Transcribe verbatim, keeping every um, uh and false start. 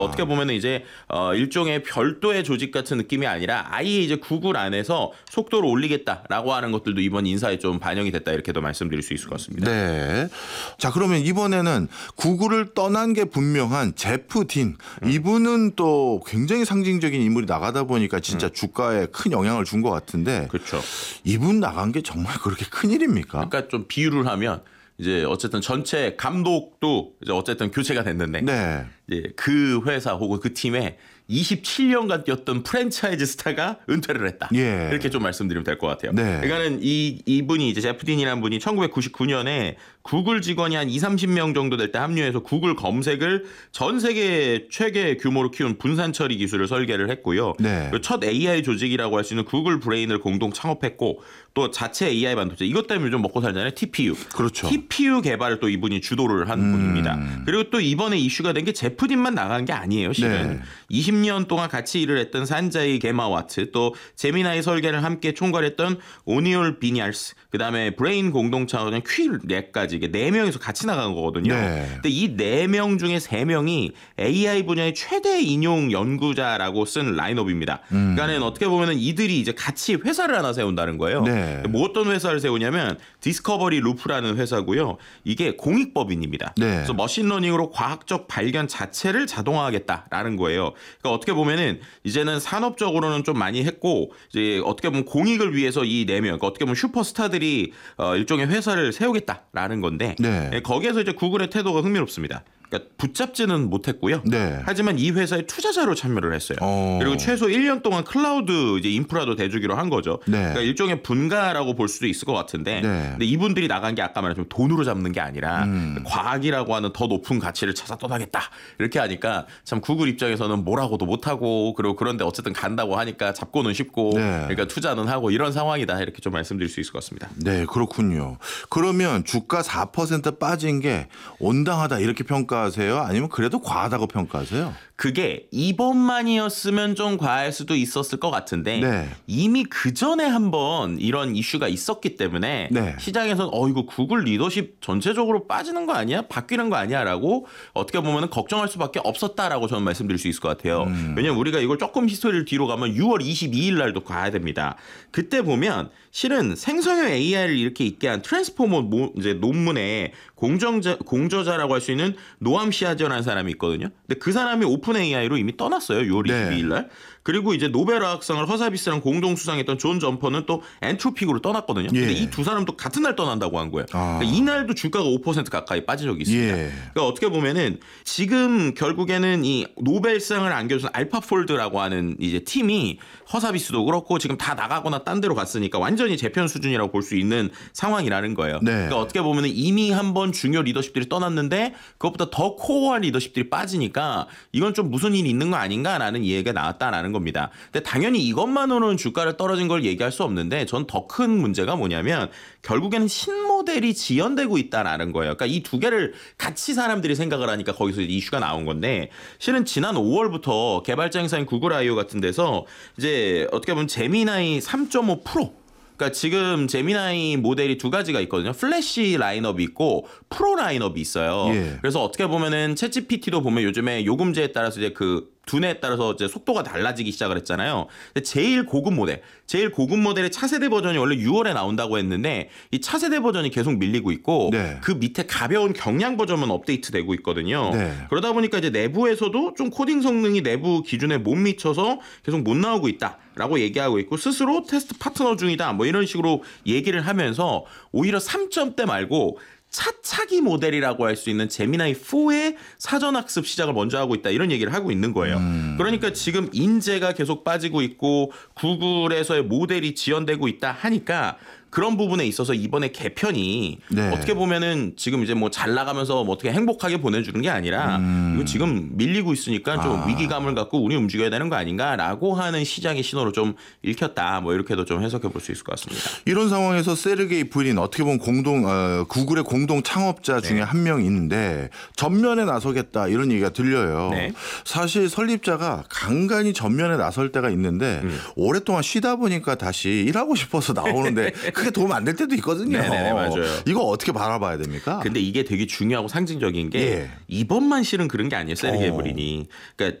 어떻게 보면은 이제 어 일종의 별도의 조직 같은 느낌이 아니라 아예 이제 구글 안에서 속도를 올리겠다라고 하는 것들도 이번 인사에 좀 반영이 됐다 이렇게도 말씀드릴 수 있을 것 같습니다. 네. 자, 그러면 이번에는 구글을 떠난 게 분명한 제프 딘. 음. 이분은 또 굉장히 상징적인 인물이 나가다 보니까 진짜 음. 주가에 큰 영향을 준 것 같은데. 그렇죠. 이분 나간 게 정말 그렇게 큰 일입니까? 그러니까 좀 비유를 하면 이제 어쨌든 전체 감독도 이제 어쨌든 교체가 됐는데 네. 이제 그 회사 혹은 그 팀에 이십칠 년간 뛰었던 프랜차이즈 스타가 은퇴를 했다. 예. 이렇게 좀 말씀드리면 될 것 같아요. 네. 그러니까는 이 이분이 이제 제프 딘이라는 분이 천구백구십구 년에 구글 직원이 한 이삼십 명 정도 될 때 합류해서 구글 검색을 전 세계 최대 규모로 키운 분산 처리 기술을 설계를 했고요. 네. 그리고 첫 에이아이 조직이라고 할 수 있는 구글 브레인을 공동 창업했고 또 자체 에이아이 반도체 이것 때문에 좀 먹고 살잖아요. 티피유. 그렇죠. 티피유 개발을 또 이분이 주도를 한 음. 분입니다. 그리고 또 이번에 이슈가 된 게 제프 딘만 나간 게 아니에요. 실은. 네. 이십 년 동안 같이 일을 했던 산자이 게마와트 또 제미나이 설계를 함께 총괄했던 오니올 비니알스 그다음에 브레인 공동 창업한 퀴렉까지 이게 네 명이서 같이 나간 거거든요. 네. 근데 이 네 명 중에 세 명이 에이아이 분야의 최대 인용 연구자라고 쓴 라인업입니다. 음. 그러니까는 어떻게 보면은 이들이 이제 같이 회사를 하나 세운다는 거예요. 네. 뭐 어떤 회사를 세우냐면 디스커버리 루프라는 회사고요. 이게 공익법인입니다. 네. 그래서 머신러닝으로 과학적 발견 자체를 자동화하겠다라는 거예요. 그러니까 어떻게 보면은 이제는 산업적으로는 좀 많이 했고 이제 어떻게 보면 공익을 위해서 이 네 명, 그러니까 어떻게 보면 슈퍼스타들이 어 일종의 회사를 세우겠다라는 건데 네. 거기에서 이제 구글의 태도가 흥미롭습니다. 그러니까 붙잡지는 못했고요. 네. 하지만 이 회사의 투자자로 참여를 했어요. 어. 그리고 최소 일 년 동안 클라우드 이제 인프라도 대주기로 한 거죠. 네. 그러니까 일종의 분가라고 볼 수도 있을 것 같은데, 네. 근데 이분들이 나간 게 아까 말했지만 돈으로 잡는 게 아니라 음. 과학이라고 하는 더 높은 가치를 찾아 떠나겠다 이렇게 하니까 참 구글 입장에서는 뭐라고도 못하고 그리고 그런데 어쨌든 간다고 하니까 잡고는 쉽고 네. 그러니까 투자는 하고 이런 상황이다 이렇게 좀 말씀드릴 수 있을 것 같습니다. 네, 그렇군요. 그러면 주가 사 퍼센트 빠진 게 온당하다 이렇게 평가하세요? 아니면 그래도 과하다고 평가하세요? 그게 이번만이었으면 좀 과할 수도 있었을 것 같은데 네. 이미 그 전에 한번 이런 이슈가 있었기 때문에 네. 시장에서는 어 이거 구글 리더십 전체적으로 빠지는 거 아니야? 바뀌는 거 아니야?라고 어떻게 보면 걱정할 수밖에 없었다라고 저는 말씀드릴 수 있을 것 같아요. 음. 왜냐하면 우리가 이걸 조금 히스토리를 뒤로 가면 유월 이십이일 날도 가야 됩니다. 그때 보면 실은 생성형 에이아이를 이렇게 있게 한 트랜스포머 모, 이제 논문에 공정자, 공저자라고 할 수 있는 노암 시아저라는 사람이 있거든요. 근데 그 사람이 오픈 에이아이로 이미 떠났어요. 유월 이십이일 날. 그리고 이제 노벨화학상을 허사비스랑 공동 수상했던 존 점퍼는 또 엔트로픽으로 떠났거든요. 예. 근데 이 두 사람도 같은 날 떠난다고 한 거예요. 아. 그러니까 이날도 주가가 오 퍼센트 가까이 빠진 적이 있습니다. 예. 그러니까 어떻게 보면은 지금 결국에는 이 노벨상을 안겨준 알파폴드라고 하는 이제 팀이 허사비스도 그렇고 지금 다 나가거나 딴 데로 갔으니까 완전히 재편 수준이라고 볼 수 있는 상황이라는 거예요. 네. 그러니까 어떻게 보면은 이미 한번 중요 리더십들이 떠났는데 그것보다 더 코어한 리더십들이 빠지니까 이건 좀 무슨 일이 있는 거 아닌가라는 이해가 나왔다라는 겁니다. 근데 당연히 이것만으로는 주가를 떨어진 걸 얘기할 수 없는데 전 더 큰 문제가 뭐냐면 결국에는 신모델이 지연되고 있다라는 거예요. 그러니까 이 두 개를 같이 사람들이 생각을 하니까 거기서 이슈가 나온 건데 실은 지난 오월부터 개발자 행사인 구글 아이오 같은 데서 이제 어떻게 보면 제미나이 삼 점 오 프로 그러니까 지금 제미나이 모델이 두 가지가 있거든요. 플래시 라인업이 있고 프로 라인업이 있어요. 예. 그래서 어떻게 보면은 챗지피티도 보면 요즘에 요금제에 따라서 이제 그 두뇌에 따라서 이제 속도가 달라지기 시작을 했잖아요. 근데 제일 고급 모델, 제일 고급 모델의 차세대 버전이 원래 유월에 나온다고 했는데 이 차세대 버전이 계속 밀리고 있고 네. 그 밑에 가벼운 경량 버전만 업데이트되고 있거든요. 네. 그러다 보니까 이제 내부에서도 좀 코딩 성능이 내부 기준에 못 미쳐서 계속 못 나오고 있다라고 얘기하고 있고 스스로 테스트 파트너 중이다 뭐 이런 식으로 얘기를 하면서 오히려 삼 점대 말고 차차기 모델이라고 할 수 있는 제미나이 사의 사전학습 시작을 먼저 하고 있다 이런 얘기를 하고 있는 거예요. 음. 그러니까 지금 인재가 계속 빠지고 있고 구글에서의 모델이 지연되고 있다 하니까 그런 부분에 있어서 이번에 개편이 네. 어떻게 보면은 지금 이제 뭐 잘 나가면서 뭐 어떻게 행복하게 보내주는 게 아니라 음. 이거 지금 밀리고 있으니까 좀 아. 위기감을 갖고 우리 움직여야 되는 거 아닌가라고 하는 시장의 신호로 좀 읽혔다 뭐 이렇게도 좀 해석해 볼 수 있을 것 같습니다. 이런 상황에서 세르게이 브린 어떻게 보면 공동 어, 구글의 공동 창업자 중에 네. 한 명인데 전면에 나서겠다 이런 얘기가 들려요. 네. 사실 설립자가 간간히 전면에 나설 때가 있는데 음. 오랫동안 쉬다 보니까 다시 일하고 싶어서 나오는데 크게 도움 안 될 때도 있거든요. 네네네, 맞아요. 이거 어떻게 바라봐야 됩니까? 근데 이게 되게 중요하고 상징적인 게 예. 이번만 실은 그런 게 아니에요. 세르게이 어. 브린이. 그러니까